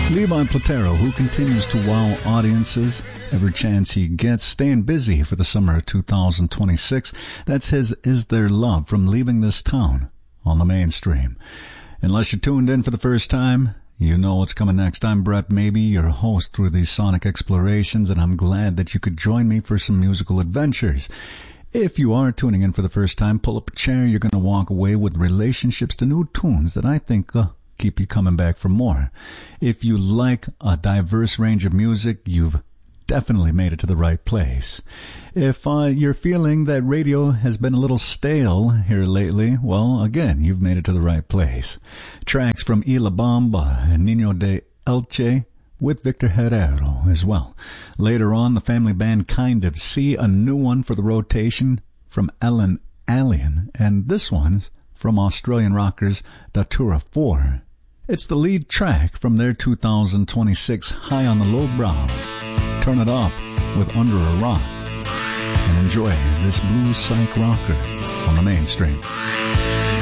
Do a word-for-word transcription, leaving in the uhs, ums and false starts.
Levi Platero, who continues to wow audiences every chance he gets, staying busy for the summer of two thousand twenty-six. That's his Is There Love from Leaving This Town on the mainstream. Unless you're tuned in for the first time, you know what's coming next. I'm Brett Maybe, your host through these sonic explorations, and I'm glad that you could join me for some musical adventures. If you are tuning in for the first time, pull up a chair. You're going to walk away with relationships to new tunes that I think uh, keep you coming back for more. If you like a diverse range of music, you've definitely made it to the right place. If uh, you're feeling that radio has been a little stale here lately, well, again, you've made it to the right place. Tracks from Y La Bamba and Nino de Elche with Victor Herrero as well. Later on, the family band Kind of See, a new one for the rotation from Ellen Allien, and this one's from Australian rockers Datura four. It's the lead track from their two thousand twenty-six High on the Low Brow. Turn it up with Under a Rock and enjoy this blues psych rocker on the mainstream.